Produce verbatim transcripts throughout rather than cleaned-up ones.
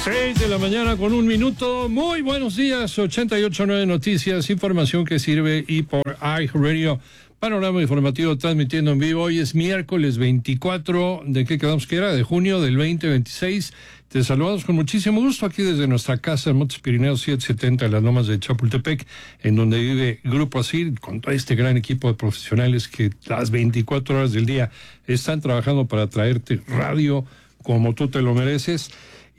seis de la mañana con un minuto. Muy buenos días. ochenta y ocho punto nueve Noticias, información que sirve y por iHeartRadio. Panorama informativo transmitiendo en vivo. Hoy es miércoles veinticuatro, ¿de qué quedamos que era? De junio del veinte veintiséis. Te saludamos con muchísimo gusto aquí desde nuestra casa en Montes Pirineos setecientos setenta en las lomas de Chapultepec, en donde vive Grupo Asir, con todo este gran equipo de profesionales que las veinticuatro horas del día están trabajando para traerte radio como tú te lo mereces.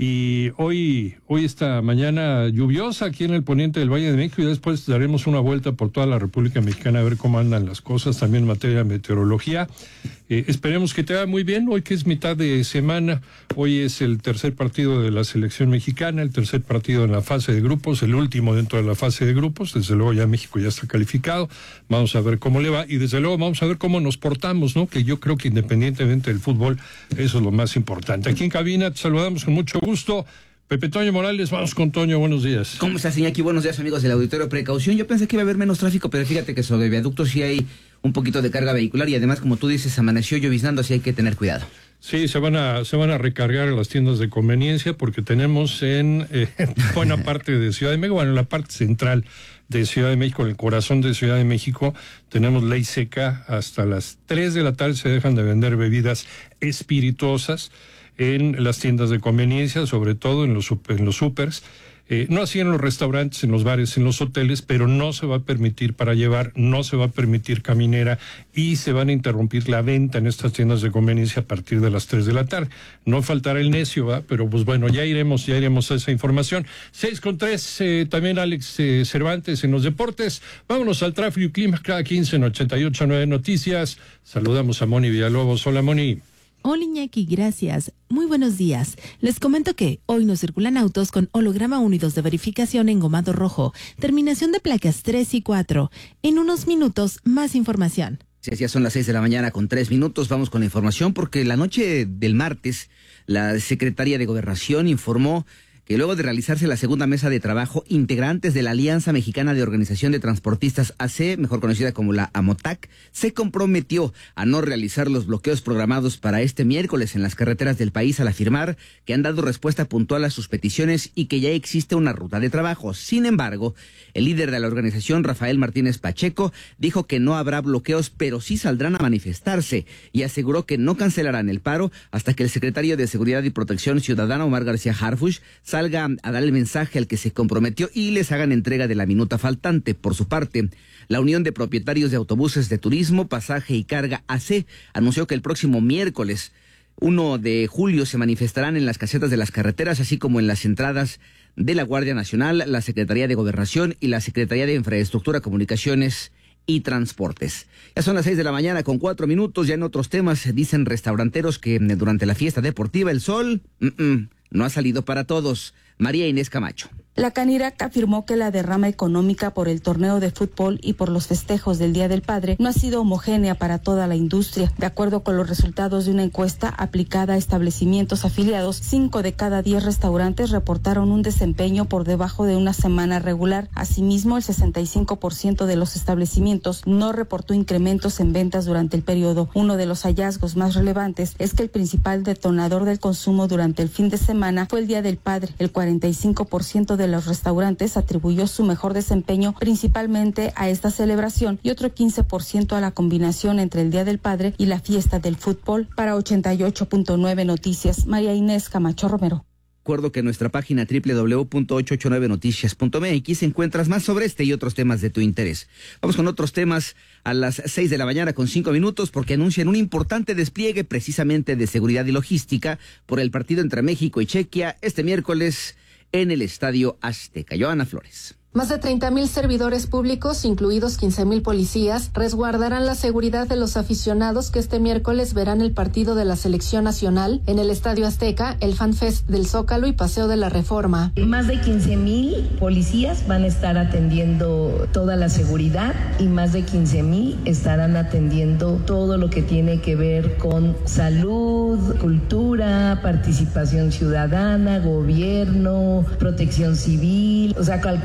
Y hoy, hoy esta mañana lluviosa aquí en el poniente del Valle de México, y después daremos una vuelta por toda la República Mexicana a ver cómo andan las cosas, también en materia de meteorología. Eh, esperemos que te vaya muy bien, hoy que es mitad de semana, hoy es el tercer partido de la selección mexicana, el tercer partido en la fase de grupos, el último dentro de la fase de grupos, desde luego ya México ya está calificado, vamos a ver cómo le va, y desde luego vamos a ver cómo nos portamos, ¿no? Que yo creo que independientemente del fútbol, eso es lo más importante. Aquí en cabina te saludamos con mucho gusto. Pepe Toño Morales, vamos con Toño, buenos días. ¿Cómo estás, Iñaki? Buenos días, amigos del auditorio. Precaución, yo pensé que iba a haber menos tráfico, pero fíjate que sobre viaductos sí hay un poquito de carga vehicular y además, como tú dices, amaneció lloviznando, así hay que tener cuidado. Sí, se van a se van a recargar las tiendas de conveniencia porque tenemos en eh, buena parte de Ciudad de México, bueno, en la parte central de Ciudad de México, en el corazón de Ciudad de México, tenemos ley seca. Hasta las tres de la tarde se dejan de vender bebidas espirituosas en las tiendas de conveniencia, sobre todo en los, en los supers, eh, no así en los restaurantes, en los bares, en los hoteles, pero no se va a permitir para llevar, no se va a permitir caminera y se van a interrumpir la venta en estas tiendas de conveniencia a partir de las tres de la tarde. No faltará el necio, ¿va? Pero pues bueno, ya iremos, ya iremos a esa información. seis con tres, eh, también Alex eh, Cervantes en los deportes. Vámonos al tráfico y clima cada quince en ochenta y ocho punto nueve Noticias. Saludamos a Moni Villalobos. Hola, Moni. Hola, Iñaki, gracias. Muy buenos días. Les comento que hoy no circulan autos con holograma unidos de verificación engomado rojo, terminación de placas tres y cuatro. En unos minutos, más información. Sí, ya son las seis de la mañana con tres minutos. Vamos con la información porque la noche del martes, la Secretaría de Gobernación informó que luego de realizarse la segunda mesa de trabajo, integrantes de la Alianza Mexicana de Organización de Transportistas A C, mejor conocida como la AMOTAC, se comprometió a no realizar los bloqueos programados para este miércoles en las carreteras del país, al afirmar que han dado respuesta puntual a sus peticiones y que ya existe una ruta de trabajo. Sin embargo, el líder de la organización, Rafael Martínez Pacheco, dijo que no habrá bloqueos, pero sí saldrán a manifestarse, y aseguró que no cancelarán el paro hasta que el secretario de Seguridad y Protección Ciudadana, Omar García Harfuch, salga a dar el mensaje al que se comprometió y les hagan entrega de la minuta faltante. Por su parte, la Unión de Propietarios de Autobuses de Turismo, Pasaje y Carga A C anunció que el próximo miércoles primero de julio se manifestarán en las casetas de las carreteras, así como en las entradas de la Guardia Nacional, la Secretaría de Gobernación y la Secretaría de Infraestructura, Comunicaciones y Transportes. Ya son las seis de la mañana con cuatro minutos. Ya en otros temas, dicen restauranteros que durante la fiesta deportiva el sol mm-mm, no ha salido para todos. María Inés Camacho. La Canirac afirmó que la derrama económica por el torneo de fútbol y por los festejos del Día del Padre no ha sido homogénea para toda la industria. De acuerdo con los resultados de una encuesta aplicada a establecimientos afiliados, cinco de cada diez restaurantes reportaron un desempeño por debajo de una semana regular. Asimismo, el sesenta y cinco por ciento de los establecimientos no reportó incrementos en ventas durante el periodo. Uno de los hallazgos más relevantes es que el principal detonador del consumo durante el fin de semana fue el Día del Padre. El cuarenta y cinco por ciento de los restaurantes atribuyó su mejor desempeño principalmente a esta celebración y otro quince por ciento a la combinación entre el Día del Padre y la fiesta del fútbol. Para ochenta y ocho punto nueve Noticias, María Inés Camacho Romero. Recuerdo que en nuestra página doble u doble u doble u punto ochocientos ochenta y nueve noticias punto m x encuentras más sobre este y otros temas de tu interés. Vamos con otros temas a las seis de la mañana con cinco minutos porque anuncian un importante despliegue precisamente de seguridad y logística por el partido entre México y Chequia este miércoles en el Estadio Azteca. Joana Flores. Más de treinta mil servidores públicos, incluidos quince mil policías, resguardarán la seguridad de los aficionados que este miércoles verán el partido de la Selección Nacional en el Estadio Azteca, el FanFest del Zócalo y Paseo de la Reforma. Más de quince mil policías van a estar atendiendo toda la seguridad y más de quince mil estarán atendiendo todo lo que tiene que ver con salud, cultura, participación ciudadana, gobierno, protección civil. O sea, calculamos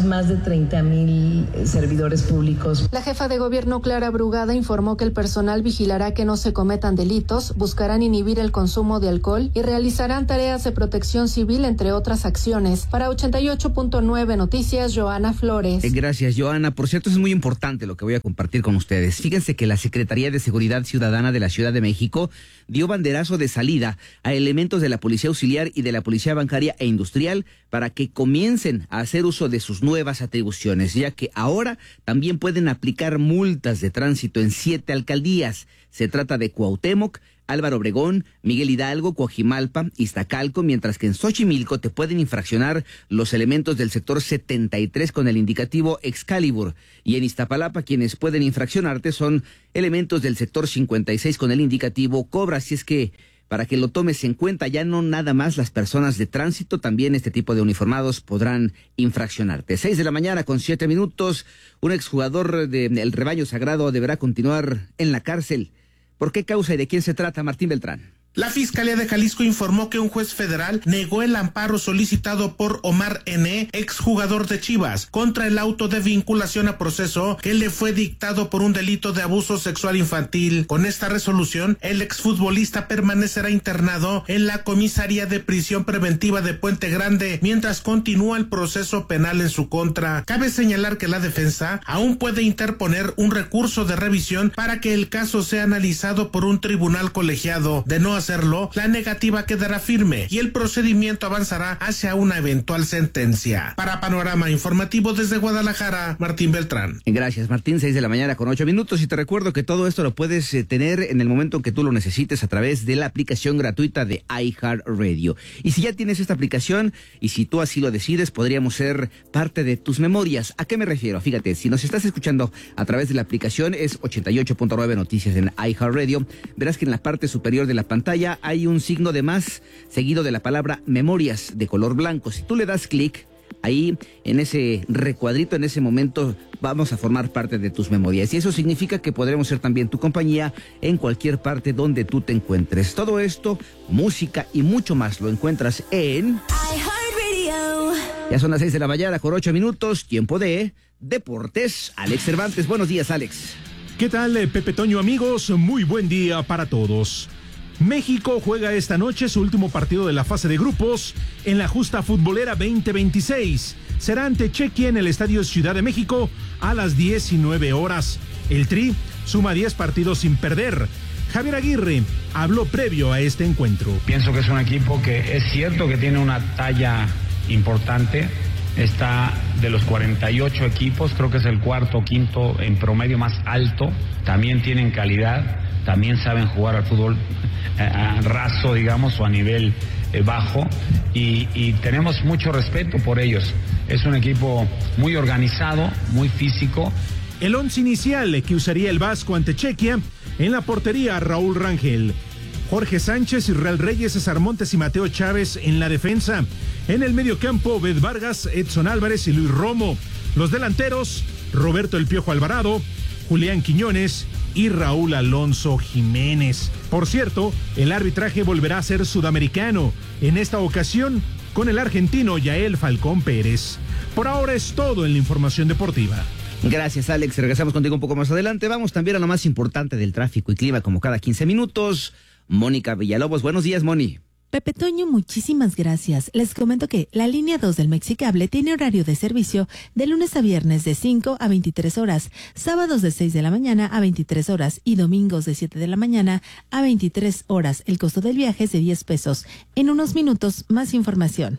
más de treinta mil servidores públicos. La jefa de gobierno, Clara Brugada, informó que el personal vigilará que no se cometan delitos, buscarán inhibir el consumo de alcohol y realizarán tareas de protección civil, entre otras acciones. Para ochenta y ocho punto nueve Noticias, Joana Flores. Gracias, Joana. Por cierto, es muy importante lo que voy a compartir con ustedes. Fíjense que la Secretaría de Seguridad Ciudadana de la Ciudad de México dio banderazo de salida a elementos de la Policía Auxiliar y de la Policía Bancaria e Industrial para que comiencen a hacer uso de sus nuevas atribuciones, ya que ahora también pueden aplicar multas de tránsito en siete alcaldías. Se trata de Cuauhtémoc, Álvaro Obregón, Miguel Hidalgo, Coajimalpa, Iztacalco, mientras que en Xochimilco te pueden infraccionar los elementos del sector setenta y tres con el indicativo Excalibur, y en Iztapalapa quienes pueden infraccionarte son elementos del sector cincuenta y seis con el indicativo Cobra. Así es que para que lo tomes en cuenta, ya no nada más las personas de tránsito, también este tipo de uniformados podrán infraccionarte. Seis de la mañana con siete minutos, un exjugador del Rebaño Sagrado deberá continuar en la cárcel. ¿Por qué causa y de quién se trata, Martín Beltrán? La Fiscalía de Jalisco informó que un juez federal negó el amparo solicitado por Omar N., exjugador de Chivas, contra el auto de vinculación a proceso que le fue dictado por un delito de abuso sexual infantil. Con esta resolución, el exfutbolista permanecerá internado en la comisaría de prisión preventiva de Puente Grande mientras continúa el proceso penal en su contra. Cabe señalar que la defensa aún puede interponer un recurso de revisión para que el caso sea analizado por un tribunal colegiado. De no hacerlo, la negativa quedará firme y el procedimiento avanzará hacia una eventual sentencia. Para Panorama Informativo desde Guadalajara, Martín Beltrán. Gracias, Martín. Seis de la mañana con ocho minutos, y te recuerdo que todo esto lo puedes eh, tener en el momento en que tú lo necesites a través de la aplicación gratuita de iHeartRadio. Y si ya tienes esta aplicación y si tú así lo decides, podríamos ser parte de tus memorias. ¿A qué me refiero? Fíjate, si nos estás escuchando a través de la aplicación, es ochenta y ocho punto nueve Noticias en iHeartRadio. Verás que en la parte superior de la pantalla hay un signo de más seguido de la palabra memorias de color blanco. Si tú le das clic ahí en ese recuadrito, en ese momento vamos a formar parte de tus memorias, y eso significa que podremos ser también tu compañía en cualquier parte donde tú te encuentres. Todo esto, música y mucho más lo encuentras en iHeartRadio. Ya son las seis de la mañana con ocho minutos, tiempo de Deportes. Alex Cervantes, buenos días, Alex. ¿Qué tal, Pepe Toño, amigos? Muy buen día para todos. México juega esta noche su último partido de la fase de grupos en la justa futbolera veinte veintiséis. Será ante Chequia en el Estadio Ciudad de México a las diecinueve horas. El Tri suma diez partidos sin perder. Javier Aguirre habló previo a este encuentro. Pienso que es un equipo que es cierto que tiene una talla importante. Está de los cuarenta y ocho equipos, creo que es el cuarto o quinto en promedio más alto. También tienen calidad, también saben jugar al fútbol eh, raso, digamos, o a nivel eh, bajo. Y, y tenemos mucho respeto por ellos. Es un equipo muy organizado, muy físico. El once inicial que usaría el Vasco ante Chequia: en la portería, Raúl Rangel, Jorge Sánchez, Israel Reyes, César Montes y Mateo Chávez en la defensa. En el mediocampo, Obed Vargas, Edson Álvarez y Luis Romo. Los delanteros, Roberto El Piojo Alvarado, Julián Quiñones y Raúl Alonso Jiménez. Por cierto, el arbitraje volverá a ser sudamericano, en esta ocasión con el argentino Yael Falcón Pérez. Por ahora es todo en la información deportiva. Gracias, Alex. Regresamos contigo un poco más adelante. Vamos también a lo más importante del tráfico y clima, como cada quince minutos. Mónica Villalobos, buenos días, Moni. Pepe Toño, muchísimas gracias. Les comento que la línea dos del Mexicable tiene horario de servicio de lunes a viernes de cinco a veintitrés horas, sábados de seis de la mañana a veintitrés horas y domingos de siete de la mañana a veintitrés horas. El costo del viaje es de diez pesos. En unos minutos, más información.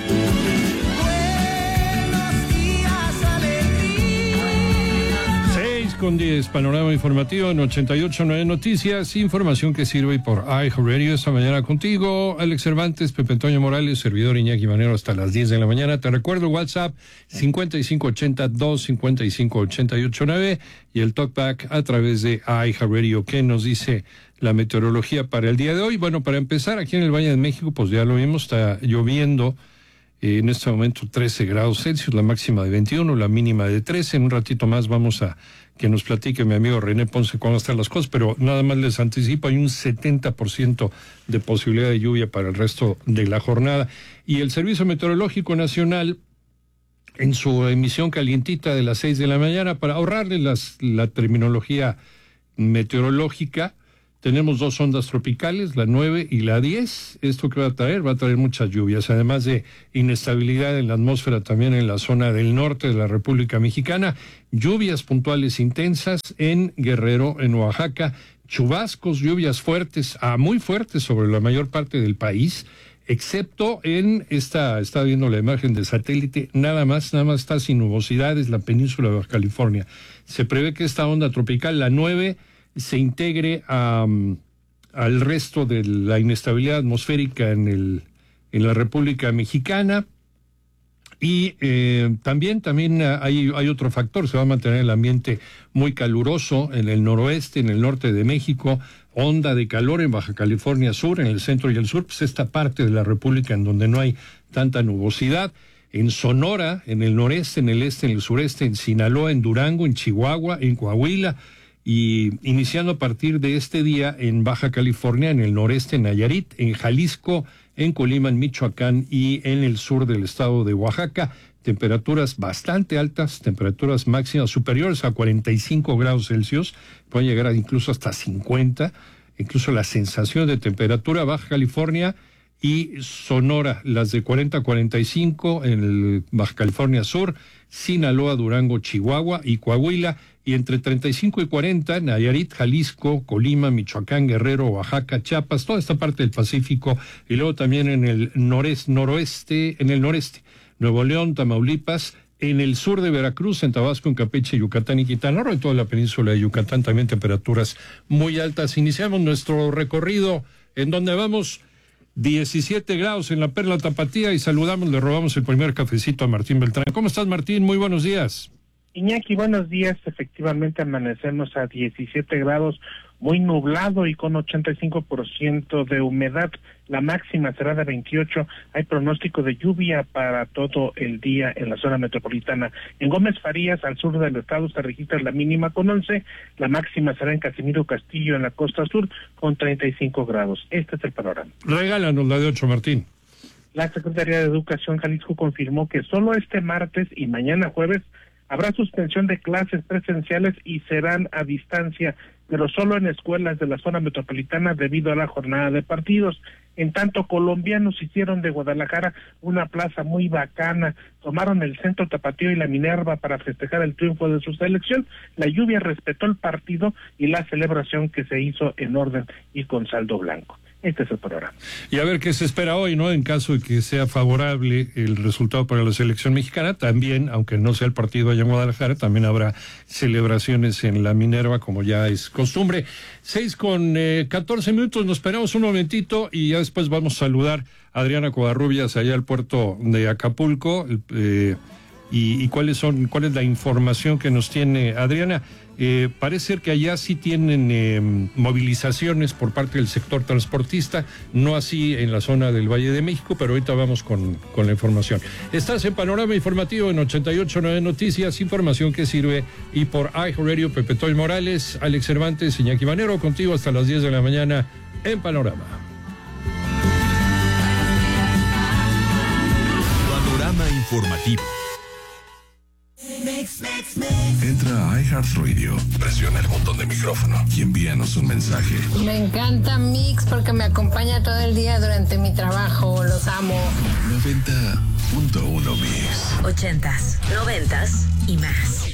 Con diez, panorama informativo en ochenta y ocho punto nueve Noticias, información que sirve por iHeartRadio. Esta mañana contigo, Alex Cervantes, Pepe Toño Morales, servidor Iñaki Manero hasta las diez de la mañana. Te recuerdo WhatsApp cincuenta y cinco ochenta, dos cincuenta y cinco ochenta y ocho nueve y el talkback a través de iHeartRadio. ¿Qué nos dice la meteorología para el día de hoy? Bueno, para empezar, aquí en el Valle de México, pues ya lo vimos, está lloviendo. Eh, en este momento trece grados Celsius, la máxima de veintiuno, la mínima de trece. En un ratito más vamos a que nos platique mi amigo René Ponce cómo están las cosas, pero nada más les anticipo, hay un setenta por ciento de posibilidad de lluvia para el resto de la jornada. Y el Servicio Meteorológico Nacional en su emisión calientita de las seis de la mañana, para ahorrarle las, la terminología meteorológica. Tenemos dos ondas tropicales, la nueve y la diez. Esto que va a traer, va a traer muchas lluvias, además de inestabilidad en la atmósfera también en la zona del norte de la República Mexicana, lluvias puntuales intensas en Guerrero, en Oaxaca, chubascos, lluvias fuertes a muy fuertes sobre la mayor parte del país, excepto en esta, está viendo la imagen de satélite, nada más, nada más está sin nubosidades la península de Baja California. Se prevé que esta onda tropical, la nueve, se integre a, al resto de la inestabilidad atmosférica en, el, en la República Mexicana. Y eh, también, también hay, hay otro factor, se va a mantener el ambiente muy caluroso en el noroeste, en el norte de México, onda de calor en Baja California Sur, en el centro y el sur, pues esta parte de la República en donde no hay tanta nubosidad. En Sonora, en el noreste, en el este, en el sureste, en Sinaloa, en Durango, en Chihuahua, en Coahuila, y iniciando a partir de este día en Baja California, en el noreste, en Nayarit, en Jalisco, en Colima, en Michoacán y en el sur del estado de Oaxaca. Temperaturas bastante altas, temperaturas máximas superiores a cuarenta y cinco grados Celsius, pueden llegar a incluso hasta cincuenta, incluso la sensación de temperatura. Baja California y Sonora, las de cuarenta a cuarenta y cinco en el Baja California Sur, Sinaloa, Durango, Chihuahua y Coahuila, y entre treinta y cinco y cuarenta, Nayarit, Jalisco, Colima, Michoacán, Guerrero, Oaxaca, Chiapas, toda esta parte del Pacífico, y luego también en el noreste, noroeste, en el noreste, Nuevo León, Tamaulipas, en el sur de Veracruz, en Tabasco, en Campeche, Yucatán y Quintana Roo, en toda la península de Yucatán, también temperaturas muy altas. Iniciamos nuestro recorrido en donde vamos diecisiete grados en la Perla Tapatía y saludamos, le robamos el primer cafecito a Martín Beltrán. ¿Cómo estás, Martín? Muy buenos días. Iñaki, buenos días. Efectivamente amanecemos a diecisiete grados, muy nublado y con ochenta y cinco por ciento de humedad. La máxima será de veintiocho. Hay pronóstico de lluvia para todo el día en la zona metropolitana. En Gómez Farías, al sur del estado, se registra la mínima con once. La máxima será en Casimiro Castillo, en la costa sur, con treinta y cinco grados. Este es el panorama. Regálanos la de ocho, Martín. La Secretaría de Educación Jalisco confirmó que solo este martes y mañana jueves habrá suspensión de clases presenciales y serán a distancia, pero solo en escuelas de la zona metropolitana debido a la jornada de partidos. En tanto, colombianos hicieron de Guadalajara una plaza muy bacana, tomaron el Centro Tapatío y la Minerva para festejar el triunfo de su selección. La lluvia respetó el partido y la celebración que se hizo en orden y con saldo blanco. Este es el programa. Y a ver qué se espera hoy, ¿no? En caso de que sea favorable el resultado para la selección mexicana, también, aunque no sea el partido allá en Guadalajara, también habrá celebraciones en la Minerva, como ya es costumbre. Seis con eh, catorce minutos, nos esperamos un momentito y ya después vamos a saludar a Adriana Covarrubias allá al puerto de Acapulco. Eh, y, y cuáles son, cuál es la información que nos tiene Adriana. Eh, parece ser que allá sí tienen eh, movilizaciones por parte del sector transportista, no así en la zona del Valle de México, pero ahorita vamos con, con la información. Estás en Panorama Informativo en ochenta y ocho punto nueve Noticias, información que sirve, y por iHeartRadio, Pepe Toy Morales, Alex Cervantes, Iñaki Manero, contigo hasta las diez de la mañana en Panorama. Panorama Informativo. Entra a iHeartRadio, presiona el botón de micrófono y envíanos un mensaje. Me encanta Mix porque me acompaña todo el día durante mi trabajo. Los amo. noventa punto uno Mix. Ochentas, noventas y más.